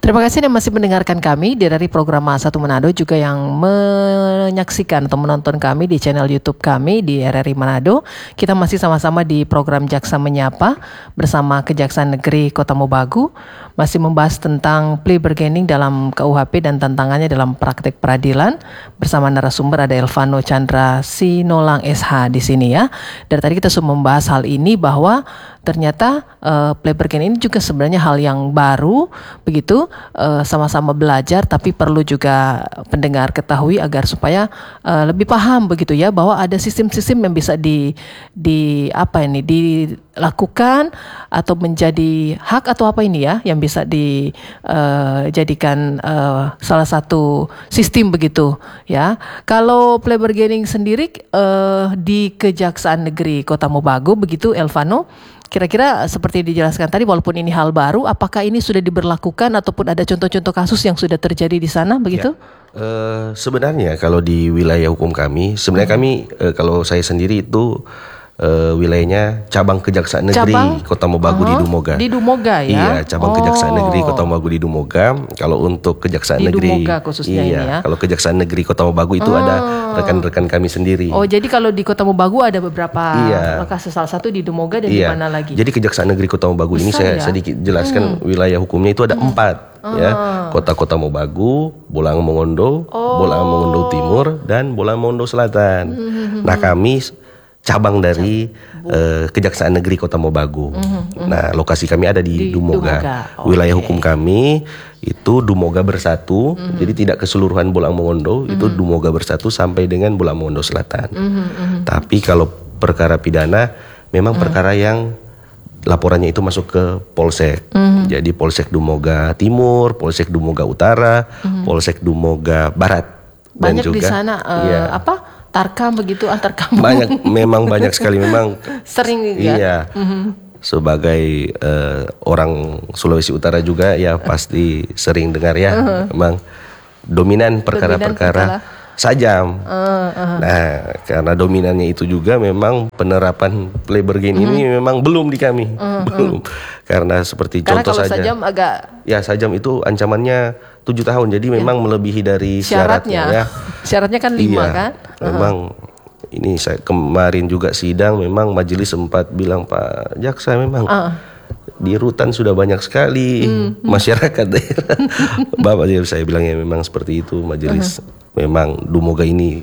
Terima kasih yang masih mendengarkan kami dari program A1 Manado, juga yang menyaksikan atau menonton kami di channel YouTube kami di RRI Manado. Kita masih sama-sama di program Jaksa Menyapa bersama Kejaksaan Negeri Kota Mobagu, masih membahas tentang plea bargaining dalam KUHP dan tantangannya dalam praktek peradilan. Bersama narasumber ada Elvano Chandra Sinolang SH di sini ya. Dari tadi kita sudah membahas hal ini bahwa ternyata plea bargaining ini juga sebenarnya hal yang baru begitu. Sama-sama belajar, tapi perlu juga pendengar ketahui agar supaya lebih paham begitu ya, bahwa ada sistem-sistem yang bisa dilakukan atau menjadi hak atau apa ini ya, yang bisa dijadikan salah satu sistem begitu ya. Kalau plea bargaining sendiri di Kejaksaan Negeri Kota Mobagu begitu, Elvano, kira-kira seperti dijelaskan tadi, walaupun ini hal baru, apakah ini sudah diberlakukan ataupun ada contoh-contoh kasus yang sudah terjadi di sana begitu? Ya, sebenarnya kalau di wilayah hukum kami, sebenarnya kami kalau saya sendiri itu wilayahnya cabang Kejaksaan Negeri Kota Mobagu di Dumoga. Di Dumoga ya? Iya, cabang Kejaksaan Negeri Kota Mobagu di Dumoga. Kalau untuk Kejaksaan Negeri Dumoga khususnya ini ya? Kalau Kejaksaan Negeri Kota Mobagu itu ada rekan-rekan kami sendiri. Oh, jadi kalau di Kota Mobagu ada beberapa lokasi, salah satu di Dumoga dan di mana lagi? Jadi Kejaksaan Negeri Kota Mobagu ini saya sedikit jelaskan wilayah hukumnya itu ada 4 ya. Kota Mobagu, Bolang Mongondo, Bolang Mongondo Timur dan Bolang Mongondo Selatan. Nah, kami cabang dari Kejaksaan Negeri Kota Mobagu. Nah, lokasi kami ada di Dumoga. Wilayah hukum kami itu Dumoga Bersatu. Jadi tidak keseluruhan Bolang Mongondo, itu Dumoga Bersatu sampai dengan Bolang Mongondo Selatan. Tapi kalau perkara pidana memang perkara yang laporannya itu masuk ke Polsek. Jadi Polsek Dumoga Timur, Polsek Dumoga Utara, Polsek Dumoga Barat. Banyak dan juga, di sana Tarkam begitu, antar kamu. Memang banyak sekali, memang sering ya. Iya. Sebagai orang Sulawesi Utara juga ya pasti sering dengar ya. Memang dominan perkara-perkara sajam. Nah, karena dominannya itu juga memang penerapan plea bargaining ini memang belum di kami. Belum. Karena seperti contoh saja. Karena kalau sajam agak... Ya, sajam itu ancamannya 7 tahun. Jadi memang melebihi dari syaratnya ya. Syaratnya kan 5 kan? Memang ini saya kemarin juga sidang, memang majelis sempat bilang, Pak Jaksa, memang di rutan sudah banyak sekali masyarakat daerah. Bapak, saya bilang ya memang seperti itu majelis. Memang Dumoga ini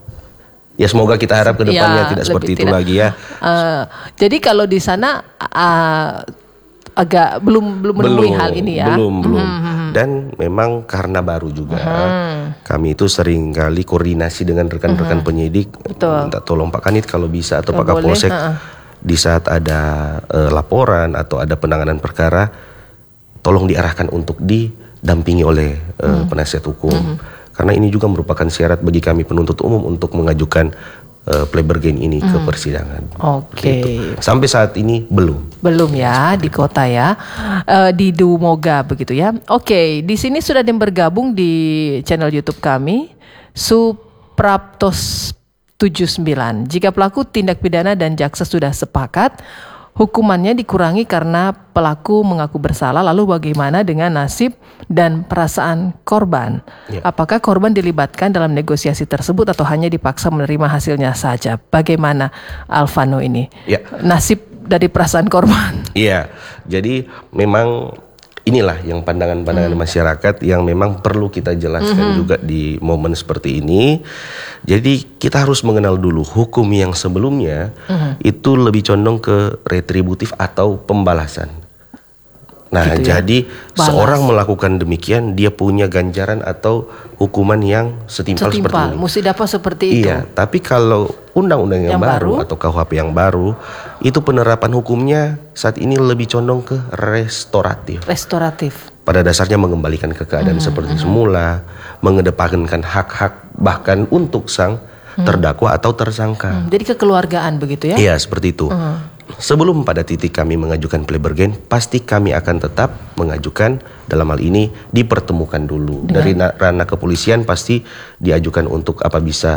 ya semoga kita harap ke depannya tidak seperti itu lagi ya. Jadi kalau di sana agak belum menemui hal ini ya. Belum. Dan memang karena baru juga, kami itu sering kali koordinasi dengan rekan-rekan penyidik. Minta tolong Pak Kanit kalau bisa, atau Pak Kapolsek, di saat ada laporan atau ada penanganan perkara, tolong diarahkan untuk didampingi oleh penasihat hukum. Karena ini juga merupakan syarat bagi kami penuntut umum untuk mengajukan plea bargaining ini ke persidangan. Oke. Sampai saat ini belum ya di kota ya, di Dumoga begitu ya. Oke, di sini sudah ada yang bergabung di channel YouTube kami, Supraptos 79. Jika pelaku tindak pidana dan jaksa sudah sepakat, hukumannya dikurangi karena pelaku mengaku bersalah, lalu bagaimana dengan nasib dan perasaan korban? Apakah korban dilibatkan dalam negosiasi tersebut atau hanya dipaksa menerima hasilnya saja? Bagaimana Alvano ini? Nasib dari perasaan korban? Iya, jadi memang inilah yang pandangan-pandangan masyarakat yang memang perlu kita jelaskan juga di momen seperti ini. Jadi kita harus mengenal dulu hukum yang sebelumnya itu lebih condong ke retributif atau pembalasan. Nah, gitu ya? Jadi seorang melakukan demikian, dia punya ganjaran atau hukuman yang setimpal seperti ini. Mesti dapat seperti itu. Iya, tapi kalau undang-undang yang baru atau KUHP yang baru, itu penerapan hukumnya saat ini lebih condong ke restoratif. Pada dasarnya mengembalikan ke keadaan seperti semula, mengedepankan hak-hak bahkan untuk sang terdakwa atau tersangka. Jadi kekeluargaan begitu ya? Iya, seperti itu. Sebelum pada titik kami mengajukan plea bargain, pasti kami akan tetap mengajukan, dalam hal ini dipertemukan dulu. Dari ranah kepolisian pasti diajukan untuk apa bisa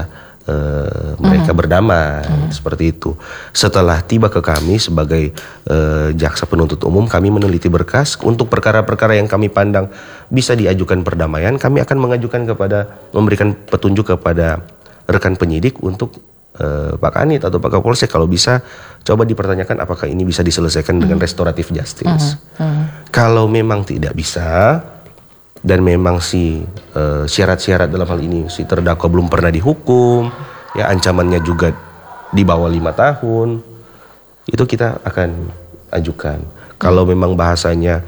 mereka berdamai seperti itu. Setelah tiba ke kami sebagai jaksa penuntut umum, kami meneliti berkas untuk perkara-perkara yang kami pandang bisa diajukan perdamaian. Kami akan memberikan petunjuk kepada rekan penyidik untuk Pak Kanit atau Pak Kapolsek kalau bisa coba dipertanyakan apakah ini bisa diselesaikan dengan restoratif justice. Kalau memang tidak bisa dan memang syarat-syarat dalam hal ini si terdakwa belum pernah dihukum, ya ancamannya juga di bawah 5 tahun, itu kita akan ajukan. Kalau memang bahasanya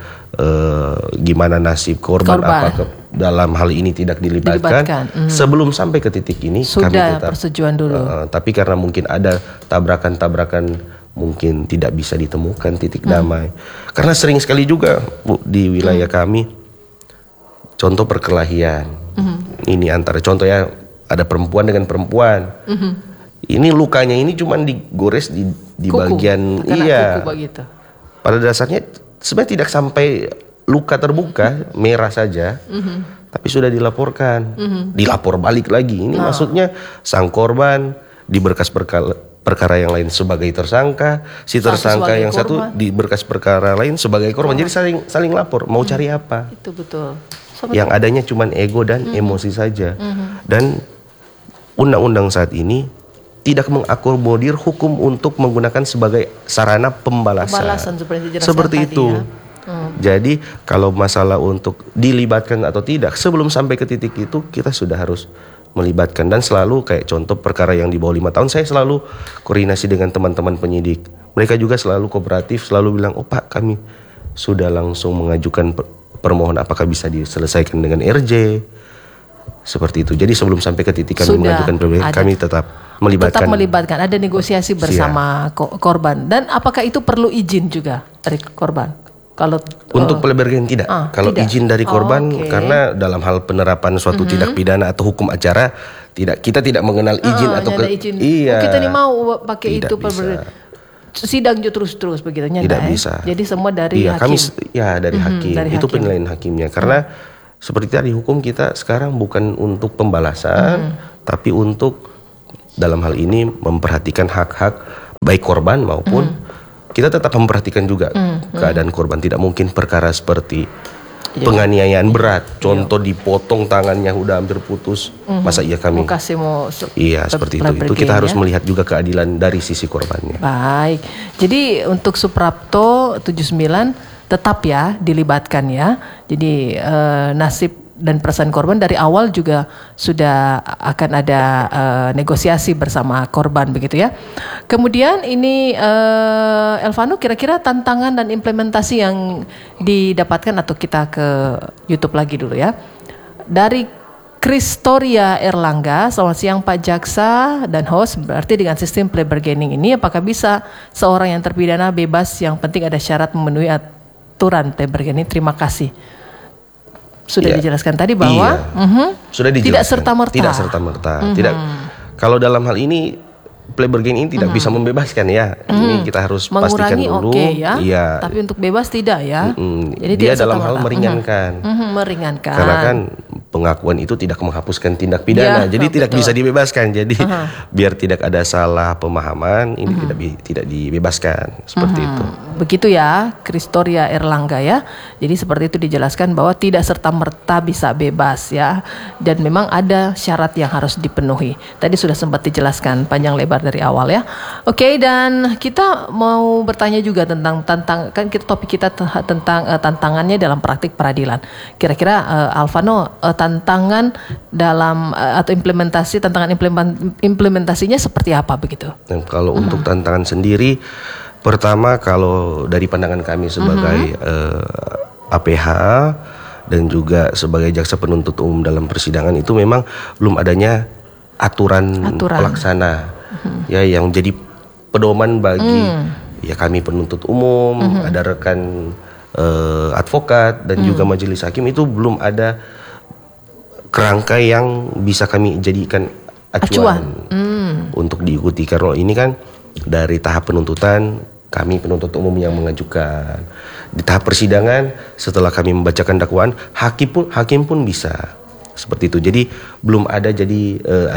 gimana nasib korban. Apakah dalam hal ini tidak dilibatkan. Sebelum sampai ke titik ini sudah kami tetap persetujuan dulu. Tapi karena mungkin ada tabrakan-tabrakan, mungkin tidak bisa ditemukan titik damai. Karena sering sekali juga Bu di wilayah kami, contoh perkelahian. Ini antara contohnya ada perempuan dengan perempuan. Ini lukanya ini cuman digores di kuku, bagian kuku begitu. Pada dasarnya sebenarnya tidak sampai luka terbuka, merah saja. Tapi sudah dilaporkan. Dilapor balik lagi. Ini maksudnya sang korban di berkas perkara yang lain sebagai tersangka, si tersangka yang korban. Satu di berkas perkara lain sebagai korban. Jadi saling lapor. Mau cari apa? Itu betul. Yang adanya cuman ego dan emosi saja. Dan undang-undang saat ini tidak mengakomodir hukum untuk menggunakan sebagai sarana pembalasan seperti itu. Ya. Jadi kalau masalah untuk dilibatkan atau tidak, sebelum sampai ke titik itu kita sudah harus melibatkan. Dan selalu kayak contoh perkara yang di bawah 5 tahun, saya selalu koordinasi dengan teman-teman penyidik. Mereka juga selalu kooperatif, selalu bilang, oh Pak, kami sudah langsung mengajukan permohonan apakah bisa diselesaikan dengan RJ. Seperti itu. Jadi sebelum sampai ke titik kami mengajukan permohonan, kami tetap melibatkan. Ada negosiasi bersama korban. Dan apakah itu perlu izin juga dari korban? Kalau untuk pelebergen tidak. Kalau tidak. Izin dari korban, karena dalam hal penerapan suatu tindak pidana atau hukum acara, kita tidak mengenal izin atau izin. Iya. Kita nih mau pakai itu pelebergen. Sidang terus begitu. Tidak bisa. Jadi semua dari hakim. Dari hakim. Dari itu hakim. Penilaian hakimnya. Karena seperti tadi hukum kita sekarang bukan untuk pembalasan, tapi untuk dalam hal ini memperhatikan hak-hak baik korban maupun kita tetap memperhatikan juga keadaan korban. Tidak mungkin perkara seperti penganiayaan berat, contoh dipotong tangannya udah hampir putus, masa iya kami seperti itu. Itu kita harus melihat juga keadilan dari sisi korbannya. Baik, jadi untuk Suprapto 79 tetap ya dilibatkan ya. Jadi nasib dan perasaan korban dari awal juga sudah akan ada negosiasi bersama korban begitu ya. Kemudian ini Elvano, kira-kira tantangan dan implementasi yang didapatkan, atau kita ke YouTube lagi dulu ya. Dari Kristoria Erlangga, selamat siang Pak Jaksa dan host. Berarti dengan sistem plea bargaining ini apakah bisa seorang yang terpidana bebas, yang penting ada syarat memenuhi aturan plea bargaining? Terima kasih. Sudah dijelaskan tadi bahwa sudah dijelaskan. Tidak serta-merta. Tidak. Kalau dalam hal ini plea bargaining ini tidak bisa membebaskan ya. Ini kita harus pastikan dulu. Iya. Tapi untuk bebas tidak ya. Jadi dia dalam hal meringankan. Meringankan. Karena kan pengakuan itu tidak menghapuskan tindak pidana. Jadi tidak bisa dibebaskan. Jadi biar tidak ada salah pemahaman, ini tidak dibebaskan. Seperti itu. Begitu ya, Kristoria Erlangga ya. Jadi seperti itu dijelaskan bahwa tidak serta-merta bisa bebas ya. Dan memang ada syarat yang harus dipenuhi. Tadi sudah sempat dijelaskan panjang lebar dari awal ya. Oke, dan kita mau bertanya juga tentang topik kita tentang tantangannya dalam praktik peradilan. Kira-kira Alvano, tantangan dalam atau implementasinya seperti apa begitu? Kalau untuk tantangan sendiri, pertama kalau dari pandangan kami sebagai APH dan juga sebagai jaksa penuntut umum dalam persidangan, itu memang belum adanya aturan. Pelaksana ya yang jadi pedoman bagi ya kami penuntut umum, ada rekan advokat dan juga majelis hakim, itu belum ada kerangka yang bisa kami jadikan acuan. Untuk diikuti. Karena ini kan dari tahap penuntutan kami penuntut umum yang mengajukan, di tahap persidangan setelah kami membacakan dakwaan hakim pun bisa seperti itu. Jadi belum ada ada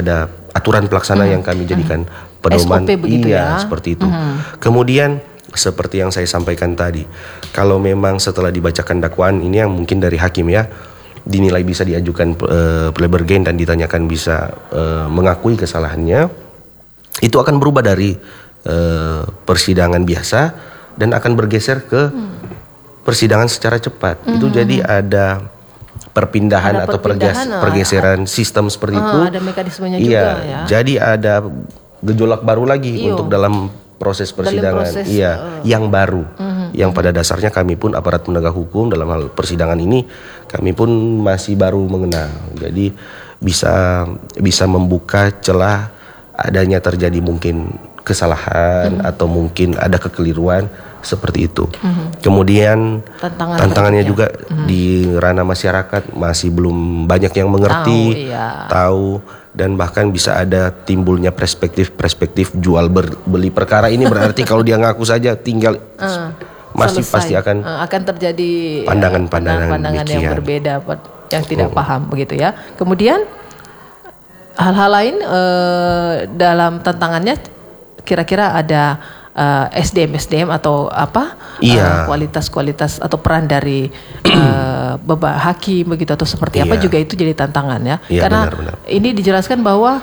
aturan pelaksana yang kami jadikan pedoman. SOP begitu iya, ya. seperti itu. Kemudian seperti yang saya sampaikan tadi, kalau memang setelah dibacakan dakwaan ini yang mungkin dari hakim ya, dinilai bisa diajukan plea bargain dan ditanyakan bisa mengakui kesalahannya, itu akan berubah dari persidangan biasa dan akan bergeser ke persidangan secara cepat. Itu jadi ada perpindahan atau pergeseran sistem seperti itu. Ada mekanismenya iya, juga ya. Jadi ada gejolak baru lagi untuk dalam proses persidangan. Yang baru. Yang pada dasarnya kami pun aparat penegak hukum dalam hal persidangan ini kami pun masih baru mengenal. Jadi bisa membuka celah adanya terjadi mungkin kesalahan atau mungkin ada kekeliruan seperti itu. Kemudian tantangannya juga di ranah masyarakat masih belum banyak yang mengerti, tahu dan bahkan bisa ada timbulnya perspektif jual beli perkara ini berarti kalau dia ngaku saja tinggal masih pasti akan terjadi pandangan yang berbeda yang tidak paham begitu ya. Kemudian hal-hal lain dalam tantangannya kira-kira ada SDM atau apa kualitas atau peran dari hakim begitu atau seperti apa juga itu jadi tantangan ya. Karena benar. Ini dijelaskan bahwa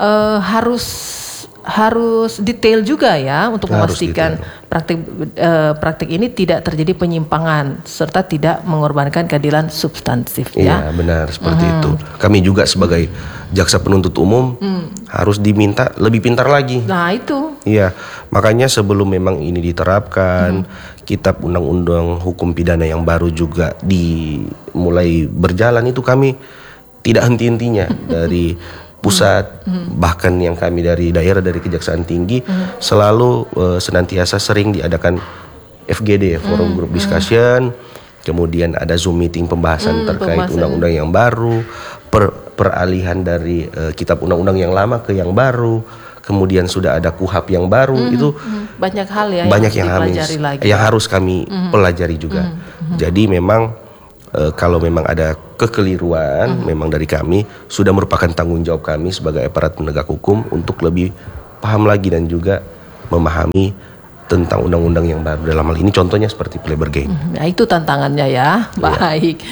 harus detail juga ya untuk memastikan praktik ini tidak terjadi penyimpangan serta tidak mengorbankan keadilan substantif ya. Iya benar seperti itu. Kami juga sebagai jaksa penuntut umum harus diminta lebih pintar lagi. Nah itu. Iya makanya sebelum memang ini diterapkan kitab undang-undang hukum pidana yang baru juga dimulai berjalan itu kami tidak henti-hentinya dari pusat bahkan yang kami dari daerah dari Kejaksaan Tinggi selalu senantiasa sering diadakan FGD Forum Group Discussion, kemudian ada Zoom meeting pembahasan terkait undang-undang yang baru, peralihan dari kitab undang-undang yang lama ke yang baru, kemudian sudah ada KUHP yang baru itu banyak hal ya yang harus kami pelajari juga. Jadi memang kalau memang ada kekeliruan memang dari kami sudah merupakan tanggung jawab kami sebagai aparat penegak hukum untuk lebih paham lagi dan juga memahami tentang undang-undang yang baru. Dalam hal ini contohnya seperti plea bargain. Nah itu tantangannya ya. Baik.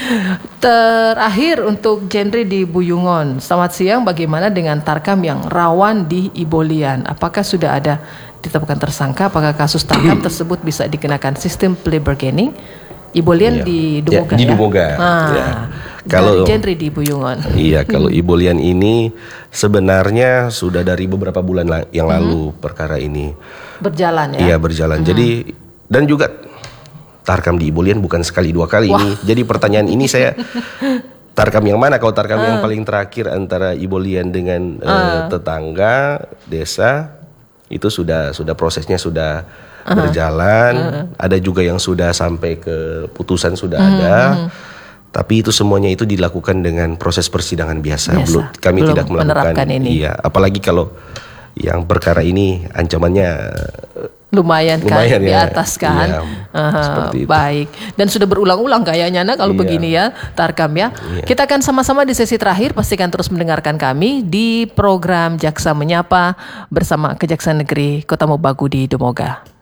Terakhir untuk genre di Buyungon. Selamat siang, bagaimana dengan Tarkam yang rawan di Ibolian? Apakah sudah ada ditetapkan tersangka? Apakah kasus Tarkam tersebut bisa dikenakan sistem plea bargaining? Ibolian di Dumoga di Dumoga. Kalau genre di Buyungon. Iya, kalau Ibolian ini sebenarnya sudah dari beberapa bulan yang lalu perkara ini berjalan ya. Iya, berjalan. Jadi dan juga Tarkam di Ibolian bukan sekali dua kali ini. Jadi pertanyaan ini saya Tarkam yang mana? Kalau Tarkam yang paling terakhir antara Ibolian dengan tetangga desa itu sudah prosesnya sudah berjalan, ada juga yang sudah sampai ke putusan sudah ada, tapi itu semuanya itu dilakukan dengan proses persidangan biasa. Kami belum tidak melakukan ini. Iya, apalagi kalau yang perkara ini ancamannya lumayan kan di atas kan. Iya, seperti itu. Baik. Dan sudah berulang-ulang kayaknya kalau begini ya Tarkam ya. Kita akan sama-sama di sesi terakhir, pastikan terus mendengarkan kami di program Jaksa Menyapa bersama Kejaksaan Negeri Kota Mobagu di Dumoga.